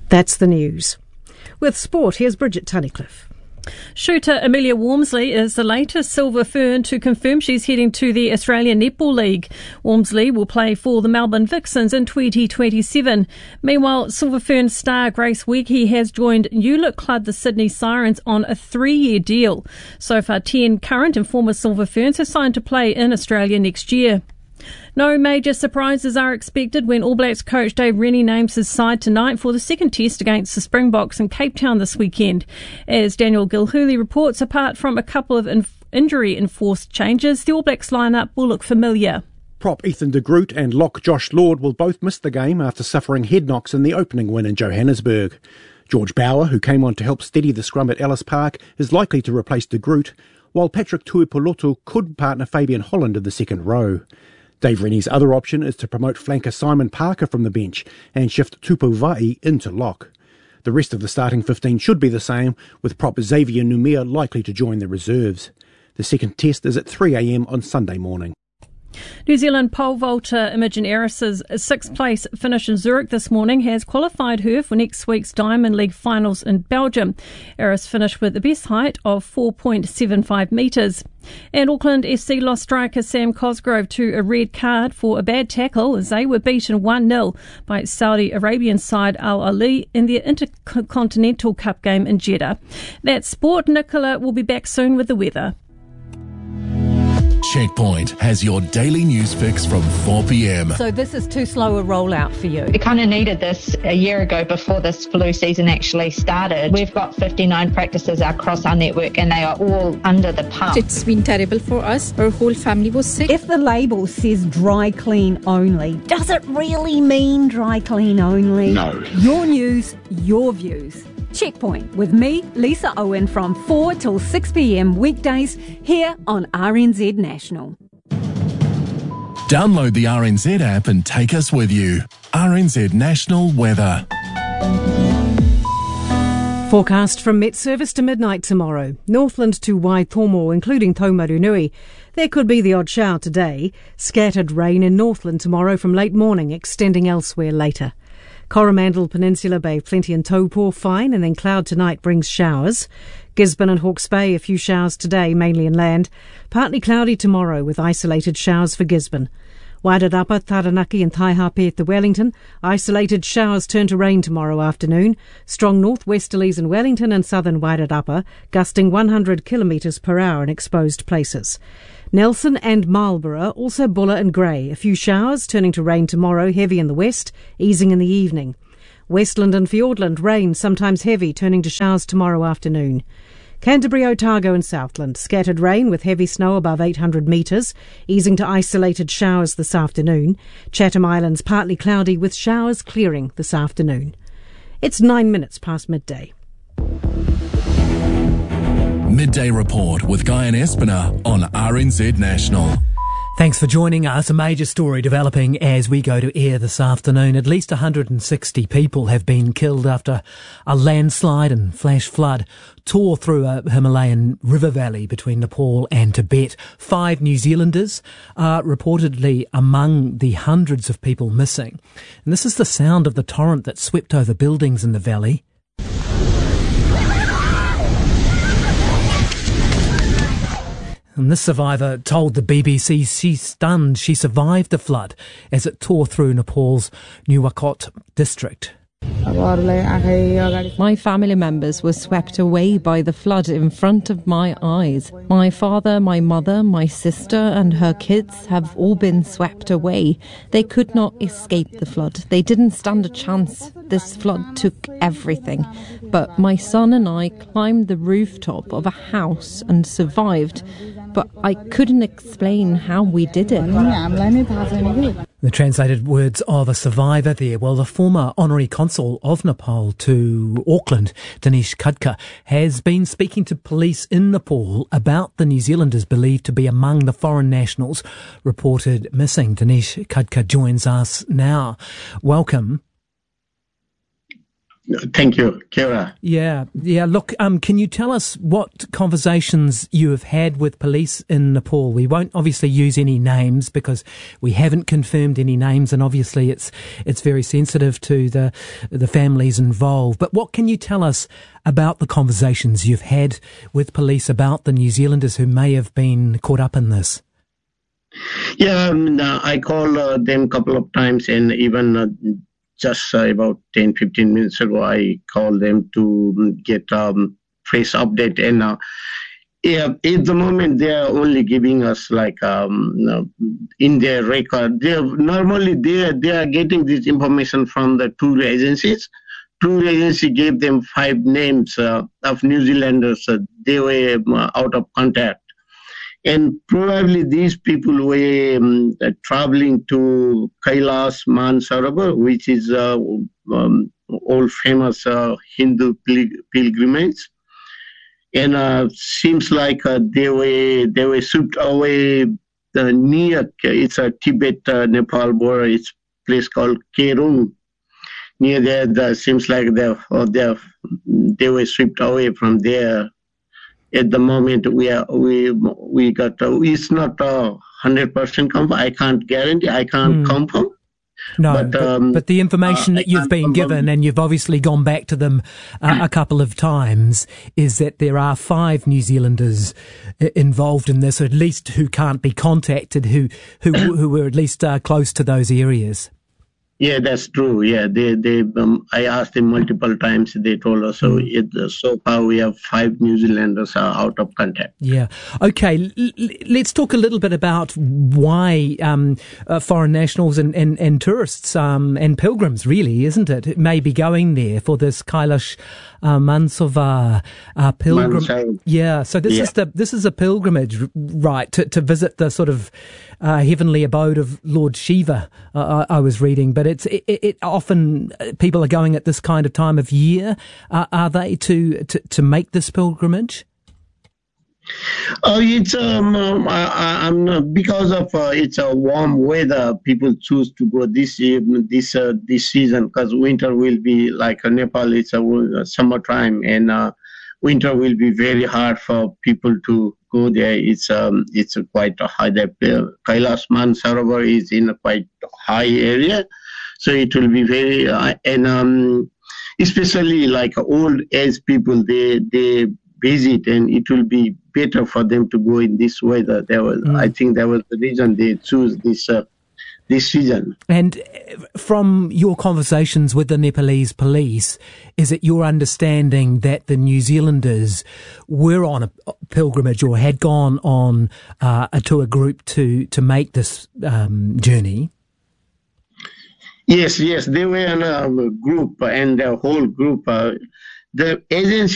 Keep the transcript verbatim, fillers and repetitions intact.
That's the news. With sport, here's Bridget Tunnicliffe. Shooter Amelia Walmsley is the latest Silver Fern to confirm she's heading to the Australian Netball League. Walmsley will play for the Melbourne Vixens in twenty twenty-seven. Meanwhile, Silver Fern star Grace Weeke has joined Hewlett Club, the Sydney Sirens, on a three-year deal. So far, ten current and former Silver Ferns have signed to play in Australia next year. No major surprises are expected when All Blacks coach Dave Rennie names his side tonight for the second test against the Springboks in Cape Town this weekend. As Daniel Gilhooly reports, apart from a couple of inf- injury-enforced changes, the All Blacks lineup will look familiar. Prop Ethan de Groot and lock Josh Lord will both miss the game after suffering head knocks in the opening win in Johannesburg. George Bauer, who came on to help steady the scrum at Ellis Park, is likely to replace de Groot, while Patrick Tuipulotu could partner Fabian Holland in the second row. Dave Rennie's other option is to promote flanker Simon Parker from the bench and shift Tupu Vai into lock. The rest of the starting fifteen should be the same, with prop Xavier Numia likely to join the reserves. The second test is at three a m on Sunday morning. New Zealand pole vaulter Imogen Eris's sixth place finish in Zurich this morning has qualified her for next week's Diamond League finals in Belgium. Eris finished with the best height of four point seven five metres. And Auckland F C lost striker Sam Cosgrove to a red card for a bad tackle as they were beaten one nil by Saudi Arabian side Al Ali in the Intercontinental Cup game in Jeddah. That's sport. Nicola will be back soon with the weather. Checkpoint has your daily news fix from four p m. So this is too slow a rollout for you. We kind of needed this a year ago before this flu season actually started. We've got fifty-nine practices across our network and they are all under the pump. It's been terrible for us. Our whole family was sick. If the label says dry clean only, does it really mean dry clean only? No. Your news, your views. Checkpoint with me, Lisa Owen, from four till six p m weekdays here on R N Z National. Download the R N Z app and take us with you. R N Z National Weather. Forecast from Met Service to midnight tomorrow. Northland to Waitomo, including Taumarunui. There could be the odd shower today. Scattered rain in Northland tomorrow from late morning, extending elsewhere later. Coromandel Peninsula Bay, plenty in Taupo, fine, and then cloud tonight brings showers. Gisborne and Hawke's Bay, a few showers today, mainly inland. Partly cloudy tomorrow with isolated showers for Gisborne. Wairarapa, Taranaki and Taihape at the Wellington. Isolated showers turn to rain tomorrow afternoon. Strong northwesterlies in Wellington and southern Wairarapa, gusting one hundred kilometres per hour in exposed places. Nelson and Marlborough, also Buller and Grey. A few showers, turning to rain tomorrow, heavy in the west, easing in the evening. Westland and Fiordland, rain, sometimes heavy, turning to showers tomorrow afternoon. Canterbury, Otago and Southland, scattered rain with heavy snow above eight hundred metres, easing to isolated showers this afternoon. Chatham Islands, partly cloudy with showers clearing this afternoon. It's nine minutes past midday. Midday Report with Guy and Espiner on R N Z National. Thanks for joining us. A major story developing as we go to air this afternoon. At least one hundred sixty people have been killed after a landslide and flash flood tore through a Himalayan river valley between Nepal and Tibet. Five New Zealanders are reportedly among the hundreds of people missing. And this is the sound of the torrent that swept over buildings in the valley. And this survivor told the B B C she's stunned she survived the flood as it tore through Nepal's Nuwakot district. My family members were swept away by the flood in front of my eyes. My father, my mother, my sister and her kids have all been swept away. They could not escape the flood. They didn't stand a chance. This flood took everything. But my son and I climbed the rooftop of a house and survived. But I couldn't explain how we did it. The translated words of a survivor there. Well, the former honorary consul of Nepal to Auckland, Dinesh Khadka, has been speaking to police in Nepal about the New Zealanders believed to be among the foreign nationals reported missing. Dinesh Khadka joins us now. Welcome. Thank you, Kira. Yeah, yeah. Look, um, can you tell us what conversations you have had with police in Nepal? We won't obviously use any names because we haven't confirmed any names, and obviously it's it's very sensitive to the the families involved. But what can you tell us about the conversations you've had with police about the New Zealanders who may have been caught up in this? Yeah, um, I called uh, them a couple of times, and even. Uh, Just uh, about ten, fifteen minutes ago, I called them to get um, fresh update. And uh, yeah, at the moment, they are only giving us like um, in their record. They normally they they are getting this information from the tour agencies. Tour agency gave them five names uh, of New Zealanders. Uh, they were uh, out of contact. And probably these people were um, uh, traveling to Kailash Mansarovar, which is uh, um, old famous uh, Hindu pil- pilgrimage. And uh, seems like uh, they were they were swept away uh, near. It's a Tibet uh, Nepal border. It's a place called Kerung. Near there, the, seems like they they they were swept away from there. At the moment, we are we we got uh, it's not a hundred percent confirm. I can't guarantee. I can't mm. confirm. No, but, but, um, but the information uh, that you've been confirm. given, and you've obviously gone back to them uh, a couple of times, is that there are five New Zealanders involved in this, or at least who can't be contacted, who who who were at least uh, close to those areas. Yeah, that's true. Yeah, they they. Um, I asked them multiple times. They told us so. Mm. It, uh, so far, we have five New Zealanders are out of contact. Yeah. Okay. L- let's talk a little bit about why um, uh, foreign nationals and and, and tourists um, and pilgrims, really, isn't it, may be going there for this Kailash uh, Mansarovar uh, pilgrim. Mansar- yeah. So this yeah. is the this is a pilgrimage, right, to to visit the sort of uh, heavenly abode of Lord Shiva. Uh, I, I was reading, but it's it, it often people are going at this kind of time of year. Uh, are they to, to to make this pilgrimage? Oh, it's um, um I, I'm not, because of uh, it's a warm weather. People choose to go this year, this uh, this season, because winter will be like uh, Nepal. It's a, a summer time, and uh, winter will be very hard for people to go there. It's um it's a quite a high. The Kailash Mansarovar is in a quite high area. So it will be very, uh, and um, especially like old age people, they they visit, and it will be better for them to go in this weather. There was, mm. I think, that was the reason they choose this uh, this season. And from your conversations with the Nepalese police, is it your understanding that the New Zealanders were on a pilgrimage or had gone on uh, a tour group to to make this um, journey? Yes, yes, they were in a group, and the whole group, uh, the agency